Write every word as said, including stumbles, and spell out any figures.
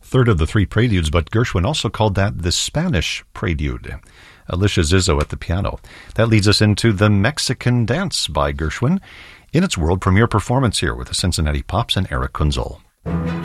third of the three preludes, but Gershwin also called that the Spanish Prelude. Alicia Zizzo at the piano. That leads us into The Mexican Dance by Gershwin in its world premiere performance here with the Cincinnati Pops and Eric Kunzel.